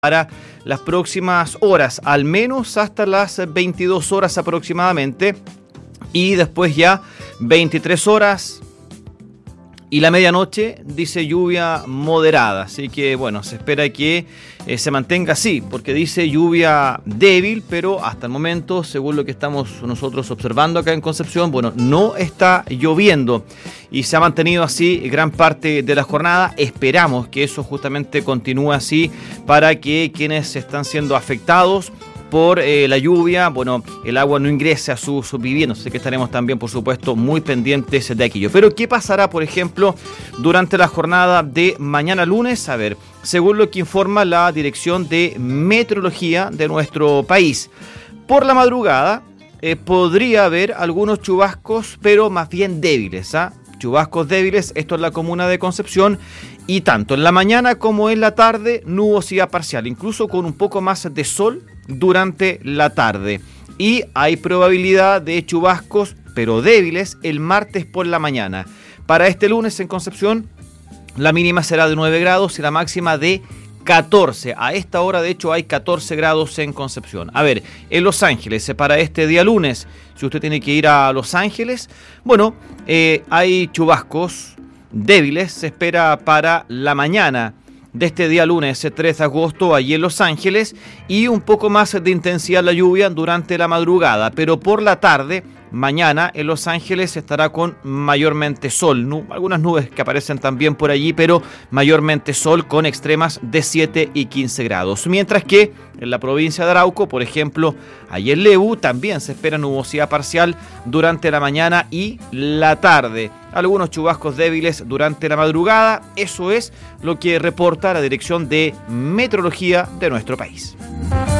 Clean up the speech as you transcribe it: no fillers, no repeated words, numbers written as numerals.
para las próximas horas, al menos hasta las 22 horas aproximadamente, y después ya 23 horas y la medianoche dice lluvia moderada, así que bueno, se espera que se mantenga así, porque dice lluvia débil, pero hasta el momento, según lo que estamos nosotros observando acá en Concepción, bueno, no está lloviendo y se ha mantenido así gran parte de la jornada. Esperamos que eso justamente continúe así para que quienes están siendo afectados por la lluvia, bueno, el agua no ingrese a sus viviendas, así que estaremos también, por supuesto, muy pendientes de aquello. Pero, ¿qué pasará, por ejemplo, durante la jornada de mañana lunes? A ver, según lo que informa la Dirección de Meteorología de nuestro país, por la madrugada podría haber algunos chubascos, pero más bien débiles, chubascos débiles, esto es la comuna de Concepción, y tanto en la mañana como en la tarde, nubosidad parcial, incluso con un poco más de sol durante la tarde. Y hay probabilidad de chubascos, pero débiles, el martes por la mañana. Para este lunes en Concepción, la mínima será de 9 grados y la máxima de 14. A esta hora, de hecho, hay 14 grados en Concepción. A ver, en Los Ángeles, para este día lunes, si usted tiene que ir a Los Ángeles, bueno, hay chubascos débiles, se espera para la mañana de este día lunes 3 de agosto allí en Los Ángeles, y un poco más de intensidad la lluvia durante la madrugada, pero por la tarde, mañana en Los Ángeles estará con mayormente sol, algunas nubes que aparecen también por allí, pero mayormente sol con extremas de 7 y 15 grados. Mientras que en la provincia de Arauco, por ejemplo, allí en Lebu, también se espera nubosidad parcial durante la mañana y la tarde. Algunos chubascos débiles durante la madrugada, eso es lo que reporta la Dirección de Meteorología de nuestro país.